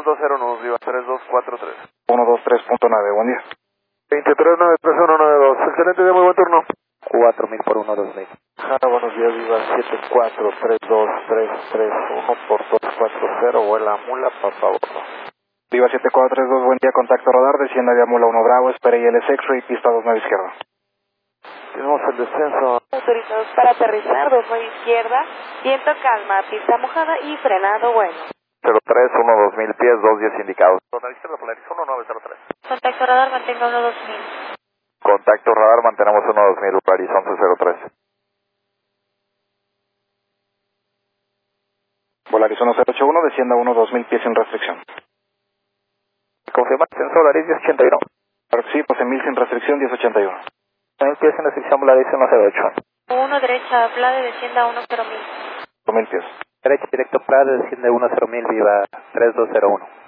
3201, viva 3243. 123.9, buen día. 2393192, excelente día, muy buen turno. 4000 por 12000. Buenos días, viva 7432331 por 240, vuela Mula, papá bordo. Viva 7432, buen día, contacto radar, descienda vía Mula 1 Bravo, espere ILS X-Ray, pista 29 izquierda. Tenemos el descenso. Autorizados para aterrizar, 29 izquierda, viento calma, pista mojada y frenado bueno. 03, 2000 pies, 210 indicados. Total izquierda, polariza 1903. Contacto radar, mantenga 12000. Contacto radar, mantenemos 12000, polariza 1103. Volaris 1081, descienda 12000 pies sin restricción. Confirma, descenso Volaris 1081. Claro que sí, 12.000 sin restricción, 1081. 1000 pies sin restricción Volaris 108. 1 derecha, Plade, descienda 10000. 1000 pies. Derecha directo Prado, desciende 10000, viva 3201.